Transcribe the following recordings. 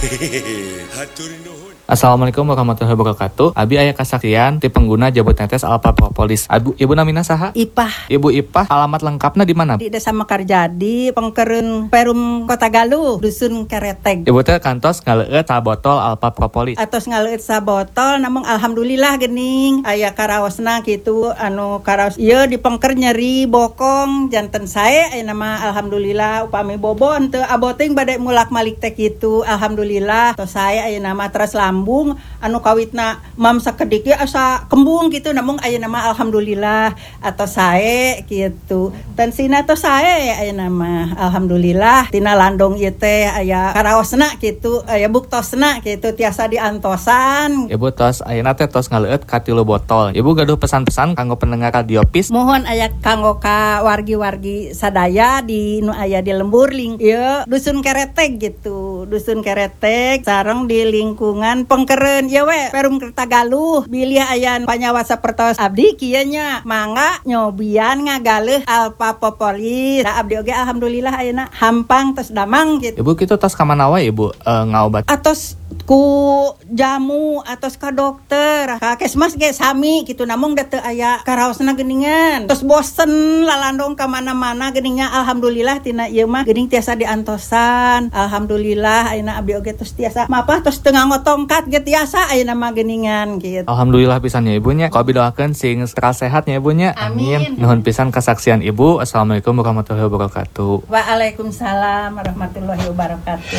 Assalamualaikum warahmatullahi wabarakatuh. Abi aya kasaksian ti pengguna jabut netes Alpha Propolis. Ibu namina saha? Ipah. Ibu Ipah, alamat lengkapna di mana? Di Desa Mekarjadi, Pengkereun Perum Kota Galuh, Dusun Kereteg. Ibu teh kantos ngaleueut sabotol Alpha Propolis. Atos ngaleueut sabotol, namun alhamdulillah geuning aya karaosna kitu karaos ieu di pengker nyeri bokong janten sae aya nama alhamdulillah upami bobon teu aboting bade mulak malik teh kitu alhamdulillah tos sae aya nama teras lambung kawitna mam sakedik ge asa kembung kitu namun aya nama alhamdulillah atau sae kitu tensina tos sae aya nama alhamdulillah tina landong ieu teh aya karaosna kitu aya buktosna kitu tiasa diantosan. Ibu tos ayeuna teh tos ngaleueut ka 3 botol. Ibu gaduh pesan-pesan kanggo pendengar Radio PIS. Mohon aya kanggo ka wargi-wargi sadaya di nu aya di lembur ieu Dusun Kereteg gitu. Dusun Kereteg sareng di lingkungan Pengkereun ieu we Perum Kota Galuh. Bilih aya panyawa sapertos abdi kieu nya mangga nyobian ngagaleuh Alpha Propolis. Da abdi oge alhamdulillah ayeuna hampang tos damang gitu. Ibu kitu tos ka mana wae Ibu ngaobat? Atos ku jamu atos ka dokter ka kesmas ge sami gitu namun da teu aya karaosna geuningan tos bosen lalandong ka mana-mana geuningnya alhamdulillah tina ieu mah geuning tiasa diantosan alhamdulillah ayeuna abdi oge tos tiasa mapah tos teu ngangotongkat ge tiasa ayeuna mah geuningan gitu. Alhamdulillah pisan ya ibunya. Ku abi doakeun sing stres sehat ya ibunya. Amin. Nuhun pisan kasaksian Ibu. Assalamualaikum warahmatullahi wabarakatuh. Waalaikumsalam warahmatullahi wabarakatuh.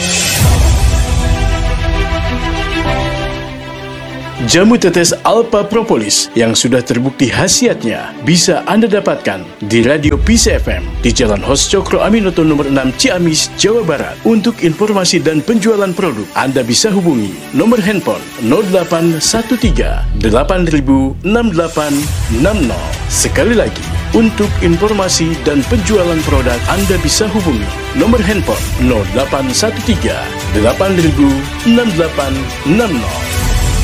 Jamu tetes Alpha Propolis yang sudah terbukti khasiatnya bisa Anda dapatkan di Radio PIS FM di Jalan Hos Cokro Aminoto nomor 6 Ciamis, Jawa Barat. Untuk informasi dan penjualan produk, Anda bisa hubungi nomor handphone 0813 8000 6860. Sekali lagi, untuk informasi dan penjualan produk, Anda bisa hubungi nomor handphone 0813 8000 6860.